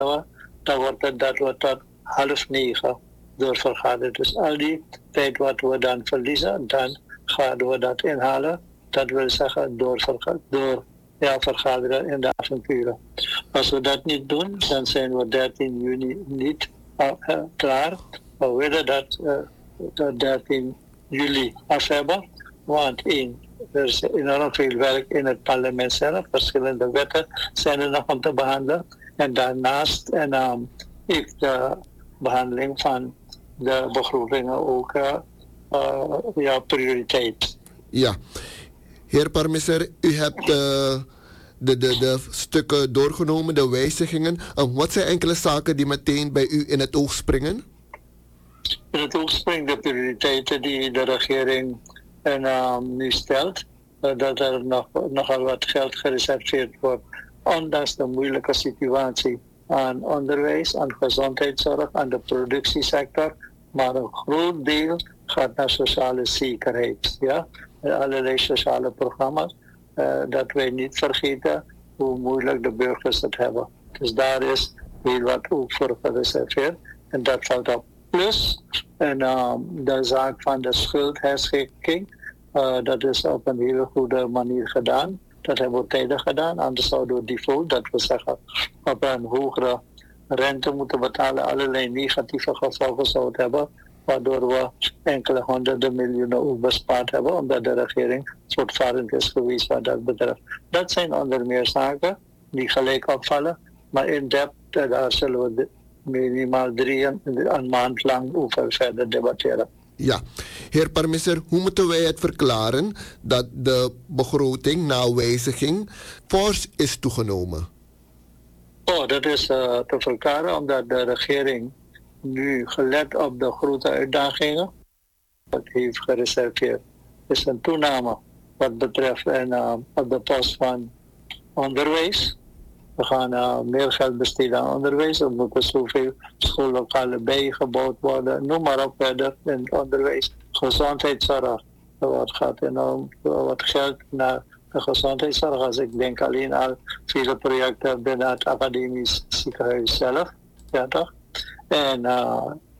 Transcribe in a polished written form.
dan wordt het dat we tot 8:30 doorvergaderen. Dus al die tijd wat we dan verliezen, dan gaan we dat inhalen. Dat wil zeggen vergaderen in de avonduren. Als we dat niet doen, dan zijn we 13 juni niet klaar. We willen dat 13 juli af hebben. Want er is enorm veel werk in het parlement zelf. Verschillende wetten zijn er nog om te behandelen. En daarnaast heeft de behandeling van de begrotingen ook prioriteit. Ja. Heer Parmeser, u hebt de stukken doorgenomen, de wijzigingen. Wat zijn enkele zaken die meteen bij u in het oog springen? In het oog springen de prioriteiten die de regering nu stelt. Dat er nogal wat geld gereserveerd wordt, ondanks de moeilijke situatie aan onderwijs, aan gezondheidszorg, aan de productiesector. Maar een groot deel gaat naar sociale zekerheid. Ja? Allerlei sociale programma's. Dat wij niet vergeten hoe moeilijk de burgers het hebben. Dus daar is heel wat ook voor gereserveerd. En dat valt op. Plus de zaak van de schuldherschikking. Dat is op een hele goede manier gedaan. Dat hebben we tijdig gedaan. Anders zouden we default, dat we zeggen, op een hogere rente moeten betalen. Allerlei negatieve gevolgen zouden hebben. Waardoor we enkele honderden miljoenen ook bespaard hebben. Omdat de regering voortvarend is geweest wat dat betreft. Dat zijn onder meer zaken die gelijk opvallen. Maar in depth, daar zullen we minimaal een maand lang over verder debatteren. Ja, heer Parmeser, hoe moeten wij het verklaren dat de begroting na wijziging fors is toegenomen? Dat is te verklaren omdat de regering nu gelet op de grote uitdagingen wat heeft gereserveerd. Is een toename wat betreft op de post van onderwijs. We gaan meer geld besteden aan onderwijs. Er moeten zoveel schoollokalen bijgebouwd worden. Noem maar op verder in het onderwijs. Gezondheidszorg. Er gaat enorm wat geld naar de gezondheidszorg. Als ik denk alleen aan vele projecten binnen het academisch ziekenhuis zelf. Ja, toch? En